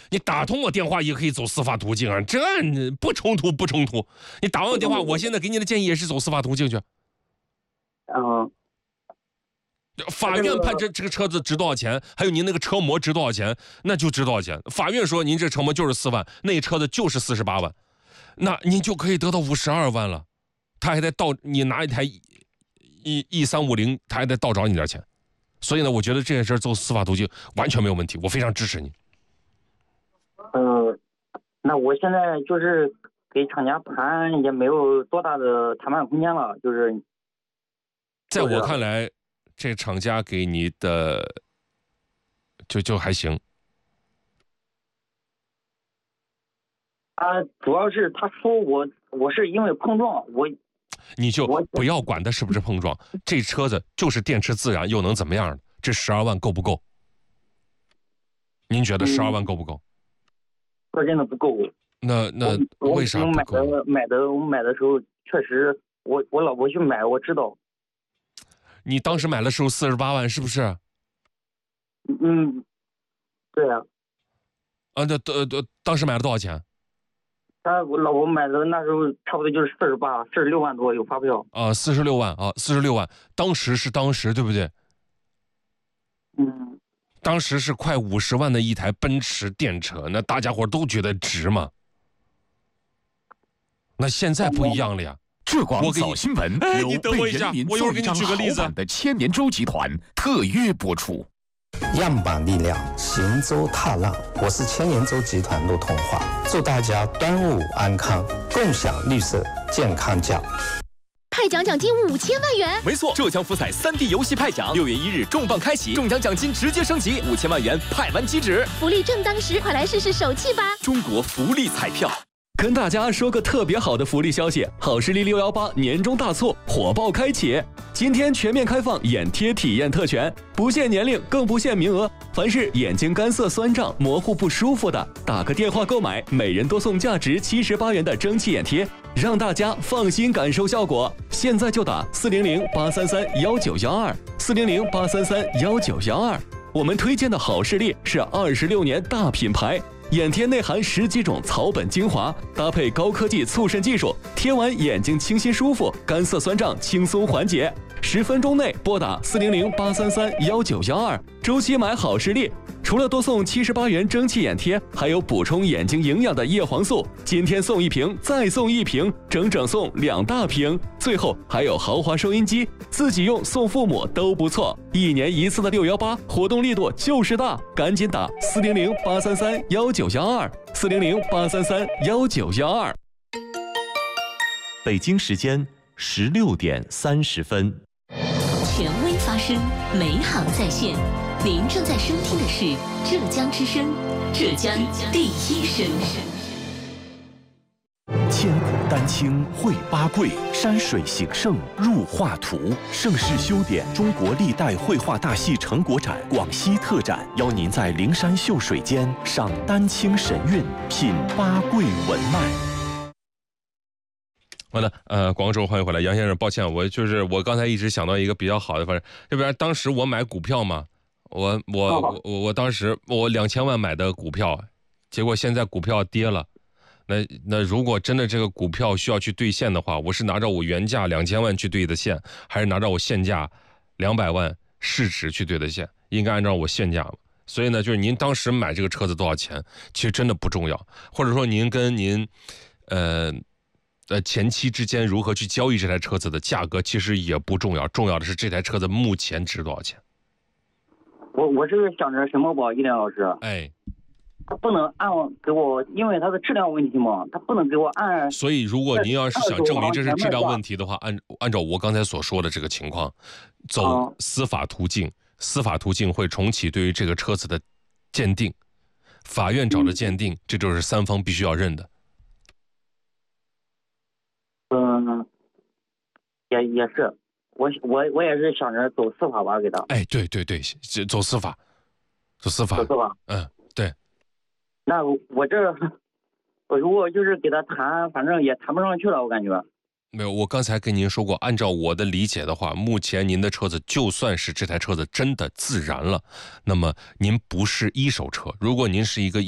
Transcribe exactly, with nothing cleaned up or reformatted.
你打通我电话也可以走司法途径啊，这不冲突不冲突。你打完我电话，我现在给你的建议也是走司法途径去。 嗯。 法院判这这个车子值多少钱，还有您那个车模值多少钱，那就值多少钱。法院说您这车模就是四万，那车子就是四十八万，那您就可以得到五十二万了。他还得倒，你拿一台一一三五零，他还得倒找你点钱。所以呢，我觉得这件事走司法途径完全没有问题，我非常支持你。 呃，那我现在就是给厂家谈也没有多大的谈判空间了，就是。 在我看来，这厂家给你的就就还行。 啊，主要是他说我我是因为碰撞我。 你就不要管它是不是碰撞，这车子就是电池自燃，又能怎么样呢？这十二万够不够？您觉得十二万够不够？ 这、嗯、真的不够。 那那为啥不够？ 我买的买的我买的时候确实，我我老婆去买，我知道。 你当时买的时候四十八万是不是？ 嗯，对啊。 啊，那呃呃，当时买了多少钱？ 他我老婆买的那时候差不多就是四十八、四十六万多，有发票啊，四十六万啊，四十六万，当时是当时对不对？ 嗯， 当时是快五十万的一台奔驰电车，那大家伙都觉得值嘛。那现在不一样了呀。 浙广早新闻由被人民做一张好版的千年舟集团特约播出。 样板力量，行舟踏浪。我是千年舟集团陆同华，祝大家端午安康，共享绿色健康奖。 派奖奖金五千万元， 没错，浙江福彩三 D 游戏派奖，六月一日重磅开启，中奖奖金直接升级，五千万元派完即止。 福利正当时，快来试试手气吧！ 中国福利彩票。 跟大家说个特别好的福利消息，好视力六一八年终大促火爆开启，今天全面开放眼贴体验特权，不限年龄，更不限名额。凡是眼睛干涩、酸胀、模糊不舒服的，打个电话购买，每人多送价值七十八元的蒸汽眼贴，让大家放心感受效果。现在就打四零零八三三幺九幺二，四零零八三三幺九幺二。我们推荐的好视力是二十六年大品牌。眼贴内含十几种草本精华，搭配高科技促渗技术，贴完眼睛清新舒服，干涩酸胀轻松缓解。十分钟内拨打四零零八三三幺九幺二，周期买好视力。除了多送七十八元蒸汽眼贴，还有补充眼睛营养的叶黄素，今天送一瓶，再送一瓶，整整送两大瓶。最后还有豪华收音机，自己用送父母都不错。一年一次的六幺八活动力度就是大，赶紧打四零零八三三幺九幺二，四零零八三三幺九幺二。 北京时间十六点三十分。 权威发声，美好在线。您正在收听的是浙江之声，浙江第一声。 千古丹青绘八桂，山水形胜入画图。盛世修典中国历代绘画大戏成果展广西特展，邀您在灵山秀水间赏丹青神韵，品八桂文脉。 好的，呃，广州欢迎回来，杨先生，抱歉，我就是我刚才一直想到一个比较好的方式，要不然当时我买股票嘛，我我我我我当时我两千万买的股票，结果现在股票跌了，那那如果真的这个股票需要去兑现的话，我是拿着我原价两千万去兑的现，还是拿着我现价两百万市值去兑的现？应该按照我现价嘛。所以呢，就是您当时买这个车子多少钱，其实真的不重要，或者说您跟您，呃。呃，前期之间如何去交易这台车子的价格其实也不重要，重要的是这台车子目前值多少钱。 我我是想着什么吧，一良老师， 哎， 他不能按给我，因为它的质量问题嘛，他不能给我按。 所以，如果您要是想证明这是质量问题的话，按按照我刚才所说的这个情况，走司法途径，司法途径会重启对于这个车子的鉴定，法院找的鉴定，这就是三方必须要认的。 嗯，也也是，我我我也是想着走司法吧，给他。 哎，对对对，走司法，走司法， 走司法。 嗯，对。 那我这，我如果就是给他谈，反正也谈不上去了，我感觉。 没有，我刚才跟您说过，按照我的理解的话，目前您的车子就算是这台车子真的自燃了，那么您不是一手车，如果您是一个